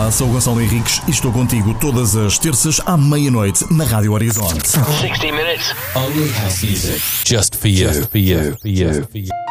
Olá, sou o Gonçalo Henriques e estou contigo todas as terças à meia-noite na Rádio Horizonte. 60 minutes. Only house music. Just for you. For you. For you. For you.